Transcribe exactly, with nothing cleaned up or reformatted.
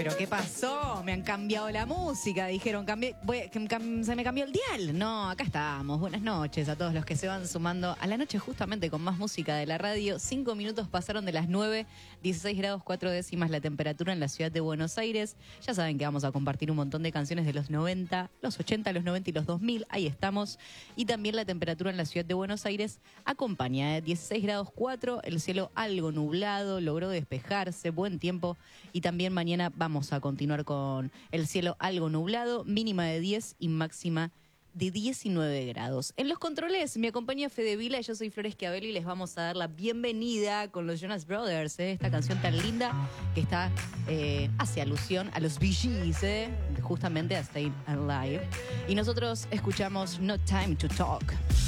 ¿Pero qué pasó? Me han cambiado la música, dijeron, cambié, voy, que, cam, se me cambió el dial. No, acá estamos. Buenas noches a todos los que se van sumando a la noche justamente con más música de la radio. Cinco minutos pasaron de las nueve, dieciséis grados cuatro décimas la temperatura en la ciudad de Buenos Aires. Ya saben que vamos a compartir un montón de canciones de los noventa, los ochenta, los noventa y los dos mil. Ahí estamos. Y también la temperatura en la ciudad de Buenos Aires acompaña, ¿eh? dieciséis grados cuatro, el cielo algo nublado, logró despejarse, buen tiempo. Y también mañana vamos a continuar con el cielo algo nublado, mínima de diez y máxima de diecinueve grados. En los controles me acompaña Fede Vila y yo soy Flores Chiavelli y les vamos a dar la bienvenida con los Jonas Brothers, ¿eh? Esta canción tan linda que está eh, hace alusión a los Bee Gees, ¿eh? Justamente a Stay Alive. Y nosotros escuchamos No Time to Talk.